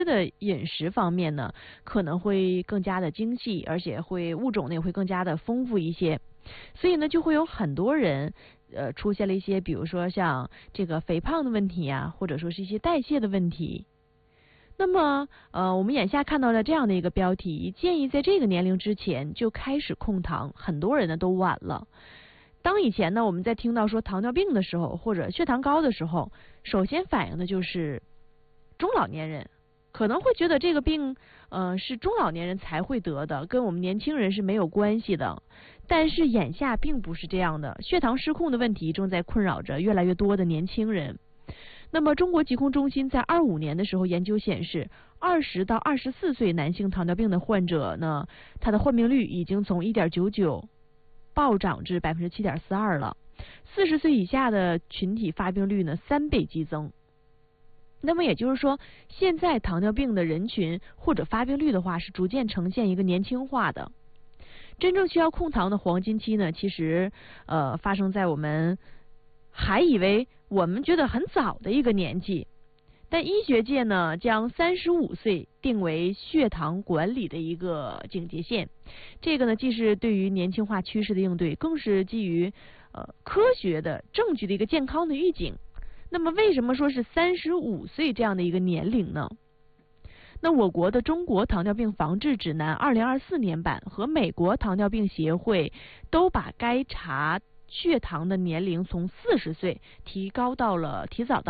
的饮食方面呢，可能会更加的精细，而且物种呢也会更加的丰富一些。所以呢，就会有很多人出现了一些，比如说像这个肥胖的问题啊，或者说是一些代谢的问题。那么我们眼下看到了这样的一个标题，建议在这个年龄之前就开始控糖，很多人呢都晚了。当以前呢我们在听到说糖尿病的时候，或者血糖高的时候，首先反映的就是中老年人。可能会觉得这个病，是中老年人才会得的，跟我们年轻人是没有关系的。但是眼下并不是这样的，血糖失控的问题正在困扰着越来越多的年轻人。那么，中国疾控中心在25年的时候研究显示，20到24岁男性糖尿病的患者呢，他的患病率已经从1.99暴涨至7.42%了。40岁以下的群体发病率呢3倍激增。那么也就是说，现在糖尿病的人群或者发病率的话是逐渐呈现一个年轻化的。真正需要控糖的黄金期呢，其实发生在我们还以为我们觉得很早的一个年纪，但医学界呢将35岁定为血糖管理的一个警戒线。这个呢既是对于年轻化趋势的应对，更是基于科学的证据的一个健康的预警。那么为什么说是35岁这样的一个年龄呢？那我国的《中国糖尿病防治指南》2024年版和美国糖尿病协会都把该查血糖的年龄从40岁提早到了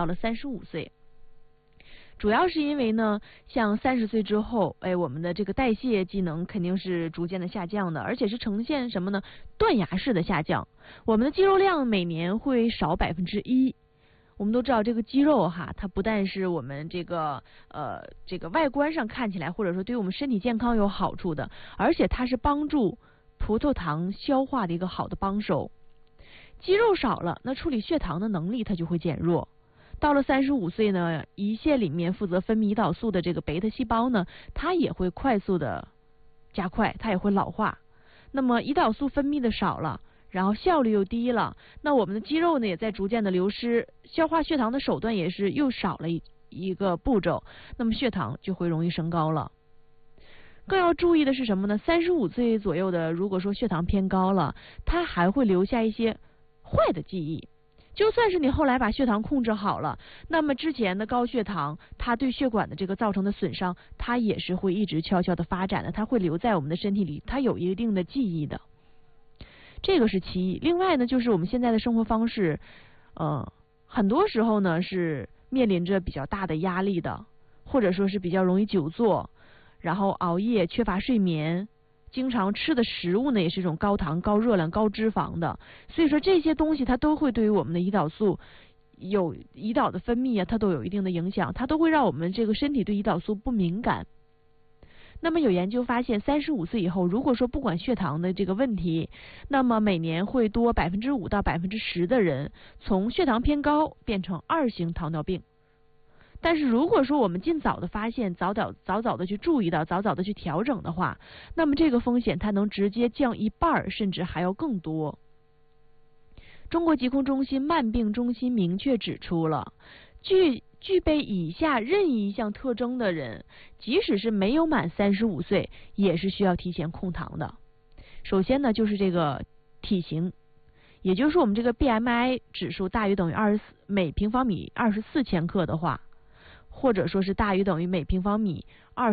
35岁。主要是因为呢，像30岁之后，我们的这个代谢机能肯定是逐渐的下降的，而且是呈现什么呢？断崖式的下降。我们的肌肉量每年会少1%。我们都知道这个肌肉哈，它不但是我们这个外观上看起来，或者说对我们身体健康有好处的，而且它是帮助葡萄糖消化的一个好的帮手。肌肉少了，那处理血糖的能力它就会减弱。到了35岁呢，胰腺里面负责分泌胰岛素的这个贝塔细胞呢，它也会快速的加快，它也会老化。那么胰岛素分泌的少了，然后效率又低了，那我们的肌肉呢也在逐渐的流失，消化血糖的手段也是又少了一个步骤，那么血糖就会容易升高了。更要注意的是什么呢？35岁左右的，如果说血糖偏高了，它还会留下一些坏的记忆。就算是你后来把血糖控制好了，那么之前的高血糖它对血管的这个造成的损伤，它也是会一直悄悄的发展的，它会留在我们的身体里，它有一定的记忆的。这个是其一。另外呢，就是我们现在的生活方式，很多时候呢是面临着比较大的压力的，或者说是比较容易久坐，然后熬夜、缺乏睡眠，经常吃的食物呢也是一种高糖、高热量、高脂肪的。所以说这些东西它都会对于我们的胰岛素有胰岛的分泌啊，它都有一定的影响，它都会让我们这个身体对胰岛素不敏感。那么有研究发现，35岁以后，如果说不管血糖的这个问题，那么每年会多5%到10%的人从血糖偏高变成2型糖尿病。但是如果说我们尽早的发现，早早的去注意到，早早的去调整的话，那么这个风险它能直接降1半，甚至还要更多。中国疾控中心慢病中心明确指出了，具备以下任意一项特征的人，即使是没有满35岁，也是需要提前控糖的。首先呢，就是这个体型，也就是说我们这个 BMI 指数大于等于每平方米24千克的话，或者说是大于等于每平方米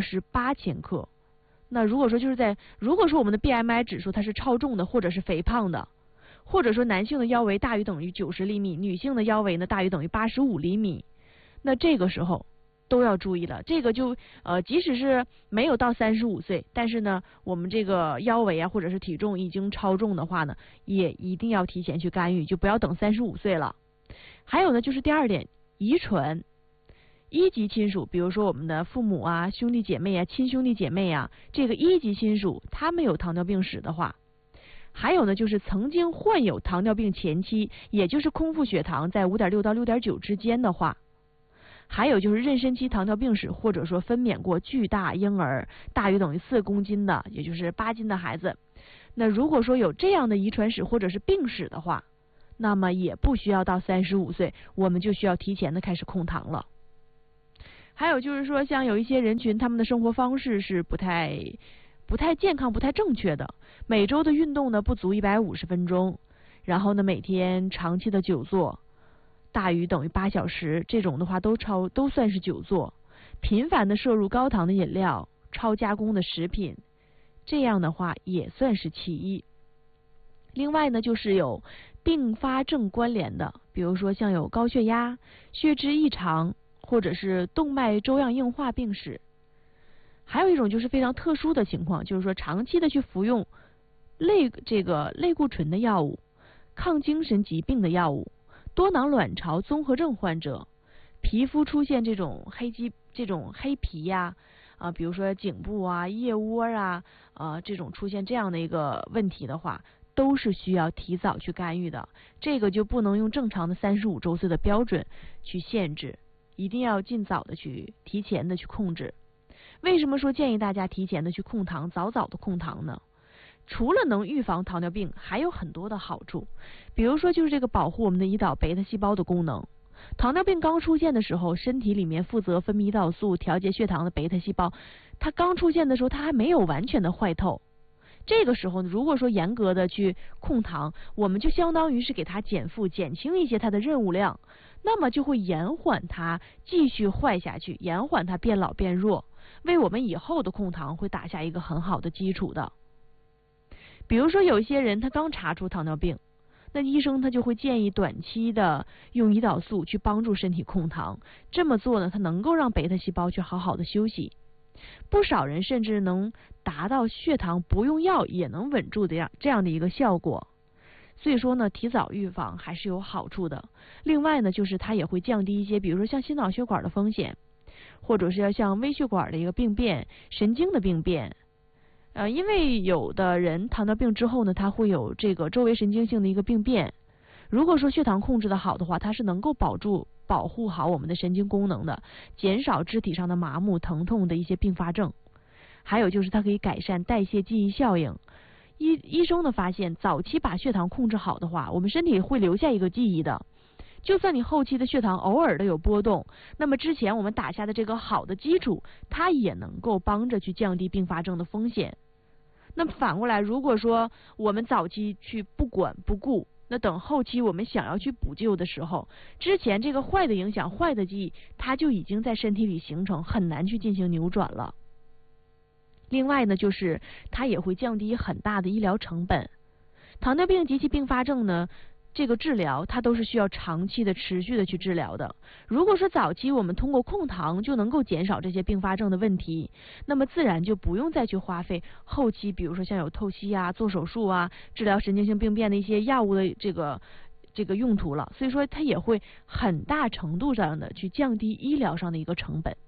28千克。那如果说我们的 BMI 指数它是超重的，或者是肥胖的，或者说男性的腰围大于等于90厘米，女性的腰围呢大于等于85厘米，那这个时候都要注意了。这个就即使是没有到35岁，但是呢我们这个腰围啊或者是体重已经超重的话呢，也一定要提前去干预，就不要等35岁了。还有呢就是第二点，遗传。一级亲属，比如说我们的父母啊、兄弟姐妹啊、亲兄弟姐妹啊，这个一级亲属他们有糖尿病史的话，还有呢就是曾经患有糖尿病前期，也就是空腹血糖在5.6到6.9之间的话，还有就是妊娠期糖尿病史，或者说分娩过巨大婴儿大于等于4公斤的，也就是8斤的孩子，那如果说有这样的遗传史或者是病史的话，那么也不需要到35岁，我们就需要提前的开始控糖了。 还有就是说，像有一些人群，他们的生活方式是不太健康、不太正确的。每周的运动呢不足150分钟，然后呢每天长期的久坐，大于等于8小时，这种的话都算是久坐。频繁的摄入高糖的饮料、超加工的食品，这样的话也算是其一。另外呢，就是有并发症关联的，比如说像有高血压、血脂异常，或者是动脉粥样硬化病史。还有一种就是非常特殊的情况，就是说长期的去服用类固醇的药物、抗精神疾病的药物、多囊卵巢综合症患者、皮肤出现这种黑皮呀，比如说颈部啊、腋窝啊，这种出现这样的一个问题的话，都是需要提早去干预的。这个就不能用正常的35周岁的标准去限制，一定要尽早的去提前的去控制。为什么说建议大家提前的去控糖，早早的控糖呢？除了能预防糖尿病，还有很多的好处，比如说就是这个保护我们的胰岛贝塔细胞的功能。糖尿病刚出现的时候，身体里面负责分泌胰岛素、调节血糖的贝塔细胞，它刚出现的时候，它还没有完全的坏透。这个时候呢，如果说严格的去控糖，我们就相当于是给它减负、减轻一些它的任务量，那么就会延缓它继续坏下去，延缓它变老变弱，为我们以后的控糖会打下一个很好的基础的。比如说有一些人他刚查出糖尿病，那医生他就会建议短期的用胰岛素去帮助身体控糖，这么做呢，它能够让贝塔细胞去好好的休息。不少人甚至能达到血糖不用药也能稳住的这样的一个效果。所以说呢，提早预防还是有好处的。另外呢，就是它也会降低一些，比如说像心脑血管的风险，或者是要像微血管的一个病变、神经的病变。因为有的人糖尿病之后呢，他会有这个周围神经性的一个病变。如果说血糖控制的好的话，它是能够保护好我们的神经功能的，减少肢体上的麻木、疼痛的一些并发症。还有就是它可以改善代谢记忆效应。医生的发现，早期把血糖控制好的话，我们身体会留下一个记忆的。就算你后期的血糖偶尔的有波动，那么之前我们打下的这个好的基础，它也能够帮着去降低并发症的风险。那么反过来，如果说我们早期去不管不顾，那等后期我们想要去补救的时候，之前这个坏的影响、坏的记忆，它就已经在身体里形成，很难去进行扭转了。另外呢，就是它也会降低很大的医疗成本。糖尿病及其并发症呢，这个治疗它都是需要长期的持续的去治疗的。如果说早期我们通过控糖就能够减少这些并发症的问题，那么自然就不用再去花费后期，比如说像有透析啊、做手术啊、治疗神经性病变的一些药物的这个用途了。所以说它也会很大程度上的去降低医疗上的一个成本。